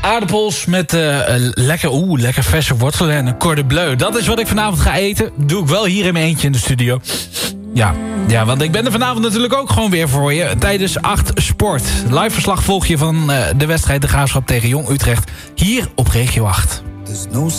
Aardappels met lekker verse wortelen en een cordon bleu. Dat is wat ik vanavond ga eten. Doe ik wel hier in mijn eentje in de studio. Ja, want ik ben er vanavond natuurlijk ook gewoon weer voor je. Tijdens 8 Sport. Live verslag volg je van de wedstrijd De Graafschap tegen Jong Utrecht. Hier op Regio 8.